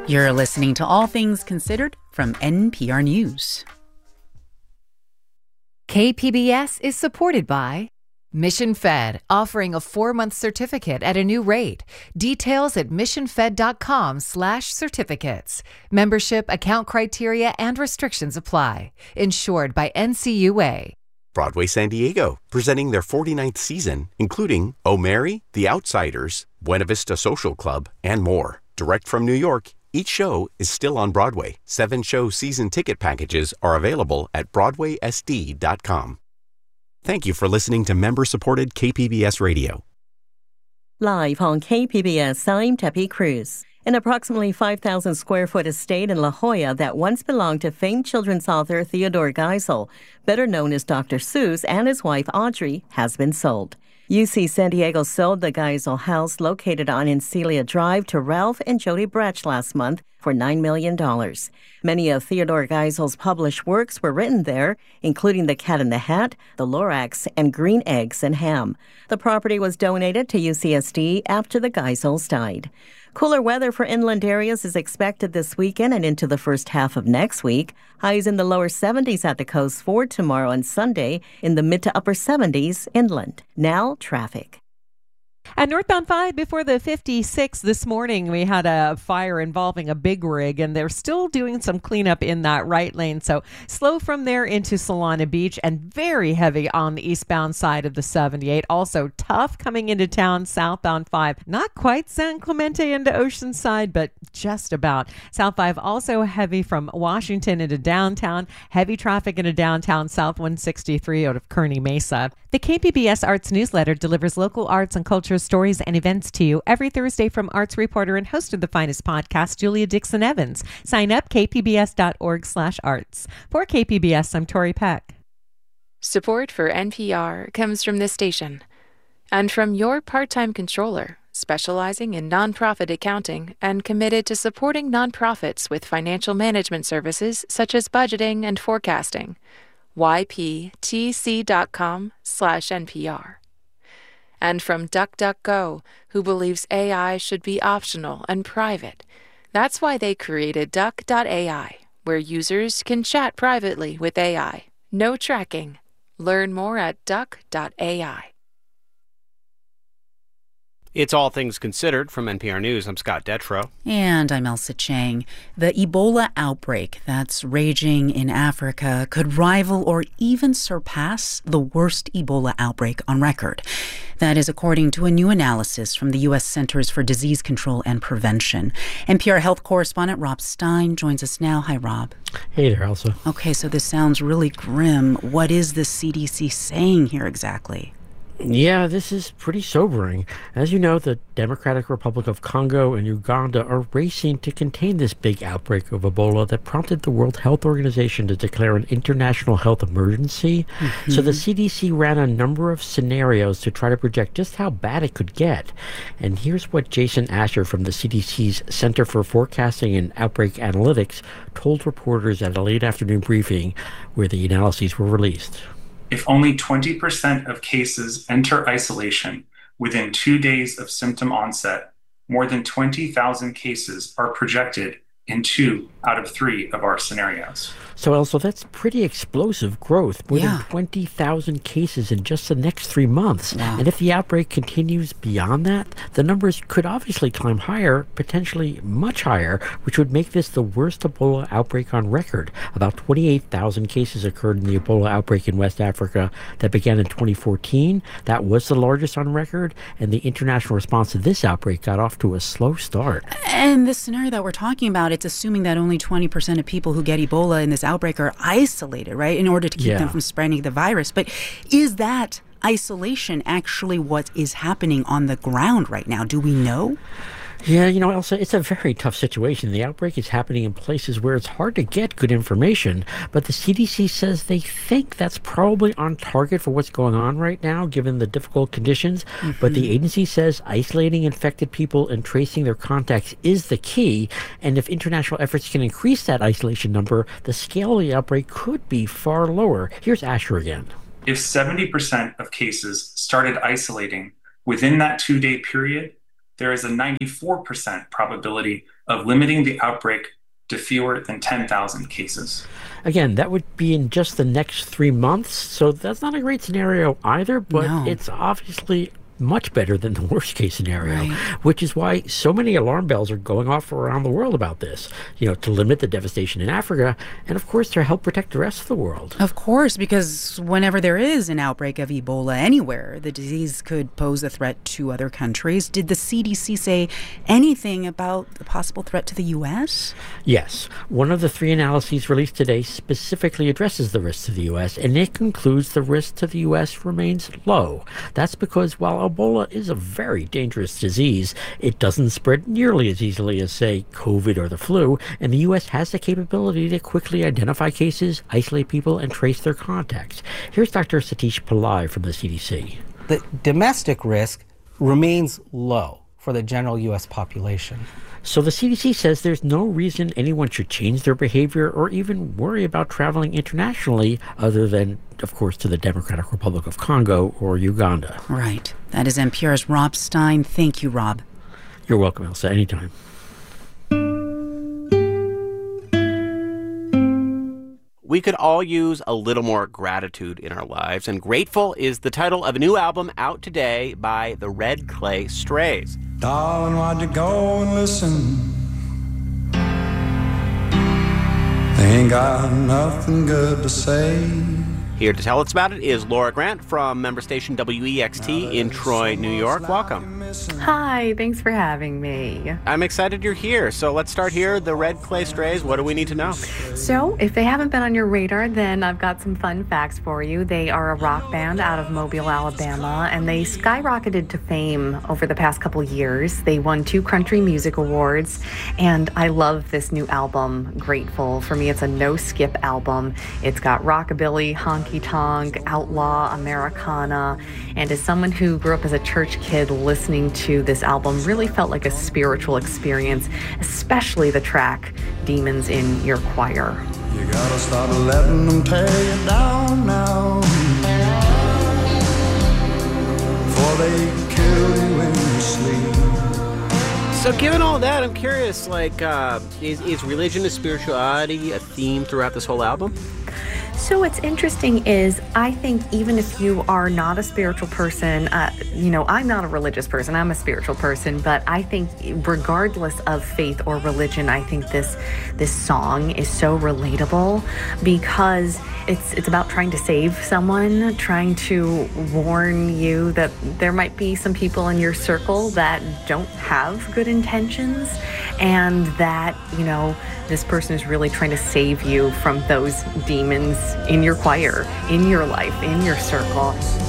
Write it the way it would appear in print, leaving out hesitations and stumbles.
You're listening to All Things Considered from NPR News. KPBS is supported by Mission Fed, offering a 4-month certificate at a new rate. Details at missionfed.com/certificates. Membership, account criteria, and restrictions apply. Insured by NCUA. Broadway San Diego, presenting their 49th season, including Oh Mary, The Outsiders, Buena Vista Social Club, and more. Direct from New York, each show is still on Broadway. 7-show season ticket packages are available at BroadwaySD.com. Thank you for listening to member-supported KPBS Radio. Live on KPBS, I'm Tepi Cruz. An approximately 5,000-square-foot estate in La Jolla that once belonged to famed children's author Theodore Geisel, better known as Dr. Seuss, and his wife Audrey, has been sold. UC San Diego sold the Geisel house located on Encilia Drive to Ralph and Jody Bretsch last month for $9 million. Many of Theodore Geisel's published works were written there, including The Cat in the Hat, The Lorax, and Green Eggs and Ham. The property was donated to UCSD after the Geisels died. Cooler weather for inland areas is expected this weekend and into the first half of next week. Highs in the lower 70s at the coast for tomorrow and Sunday, in the mid to upper 70s inland. Now, traffic. At northbound 5, before the 56 this morning, we had a fire involving a big rig, and they're still doing some cleanup in that right lane. So slow from there into Solana Beach, and very heavy on the eastbound side of the 78. Also tough coming into town, southbound 5. Not quite San Clemente into Oceanside, but just about. South 5 also heavy from Washington into downtown. Heavy traffic into downtown, South 163 out of Kearny Mesa. The KPBS Arts Newsletter delivers local arts and culture stories and events to you every Thursday from arts reporter and host of the finest podcast, Julia Dixon Evans. Sign up, kpbs.org/arts. For KPBS, I'm Tori Peck. Support for NPR comes from this station and from your part-time controller, specializing in nonprofit accounting and committed to supporting nonprofits with financial management services such as budgeting and forecasting. yptc.com/NPR. And from DuckDuckGo, who believes AI should be optional and private. That's why they created Duck.ai, where users can chat privately with AI. No tracking. Learn more at Duck.ai. It's All Things Considered from NPR News. I'm Scott Detrow. And I'm Elsa Chang. The Ebola outbreak that's raging in Africa could rival or even surpass the worst Ebola outbreak on record. That is according to a new analysis from the U.S. Centers for Disease Control and Prevention. NPR health correspondent Rob Stein joins us now. Hi, Rob. Hey there, Elsa. Okay, so this sounds really grim. What is the CDC saying here exactly? Yeah, this is pretty sobering. As you know, the Democratic Republic of Congo and Uganda are racing to contain this big outbreak of Ebola that prompted the World Health Organization to declare an international health emergency. Mm-hmm. So the CDC ran a number of scenarios to try to project just how bad it could get. And here's what Jason Asher from the CDC's Center for Forecasting and Outbreak Analytics told reporters at a late afternoon briefing where the analyses were released. If only 20% of cases enter isolation within 2 days of symptom onset, more than 20,000 cases are projected in 2 out of 3 of our scenarios. So, Elsa, that's pretty explosive growth. More than 20,000 cases in just the next 3 months. Wow. And if the outbreak continues beyond that, the numbers could obviously climb higher, potentially much higher, which would make this the worst Ebola outbreak on record. About 28,000 cases occurred in the Ebola outbreak in West Africa that began in 2014. That was the largest on record, and the international response to this outbreak got off to a slow start. And this scenario that we're talking about, it's assuming that only 20% of people who get Ebola in this outbreak are isolated, right, in order to keep them from spreading the virus. But is that isolation actually what is happening on the ground right now? Do we know? Yeah, you know, Elsa, it's a very tough situation. The outbreak is happening in places where it's hard to get good information, but the CDC says they think that's probably on target for what's going on right now, given the difficult conditions. Mm-hmm. But the agency says isolating infected people and tracing their contacts is the key, and if international efforts can increase that isolation number, the scale of the outbreak could be far lower. Here's Asher again. If 70% of cases started isolating within that 2-day period, there is a 94% probability of limiting the outbreak to fewer than 10,000 cases. Again, that would be in just the next 3 months, so that's not a great scenario either, but it's obviously much better than the worst case scenario, which is why so many alarm bells are going off around the world about this, to limit the devastation in Africa and, of course, to help protect the rest of the world. Of course, because whenever there is an outbreak of Ebola anywhere, the disease could pose a threat to other countries. Did the CDC say anything about the possible threat to the U.S.? Yes. One of the 3 analyses released today specifically addresses the risks to the U.S., and it concludes the risk to the U.S. remains low. That's because while Ebola is a very dangerous disease, it doesn't spread nearly as easily as, say, COVID or the flu, and the U.S. has the capability to quickly identify cases, isolate people, and trace their contacts. Here's Dr. Satish Pillai from the CDC. The domestic risk remains low for the general U.S. population. So the CDC says there's no reason anyone should change their behavior or even worry about traveling internationally other than, of course, to the Democratic Republic of Congo or Uganda. Right. That is NPR's Rob Stein. Thank you, Rob. You're welcome, Elsa. Anytime. We could all use a little more gratitude in our lives, and Grateful is the title of a new album out today by the Red Clay Strays. Darling, why'd you go and listen? They ain't got nothing good to say. Here to tell us about it is Laura Grant from member station WEXT in Troy, New York. Welcome. Hi, thanks for having me. I'm excited you're here. So let's start here. The Red Clay Strays, what do we need to know? So, if they haven't been on your radar, then I've got some fun facts for you. They are a rock band out of Mobile, Alabama, and they skyrocketed to fame over the past couple years. They won 2 country music awards, and I love this new album, Grateful. For me, it's a no-skip album. It's got rockabilly, honky-tonk, outlaw, Americana, and as someone who grew up as a church kid, listening to this album really felt like a spiritual experience, especially the track, Demons in Your Choir. You gotta start letting them tear you down now, before they kill you in your sleep. So given all that, I'm curious, is religion and spirituality a theme throughout this whole album? So what's interesting is I think even if you are not a spiritual person, I'm not a religious person, I'm a spiritual person, but I think regardless of faith or religion, I think this song is so relatable because it's about trying to save someone, trying to warn you that there might be some people in your circle that don't have good intentions, and that, this person is really trying to save you from those demons in your choir, in your life, in your circle.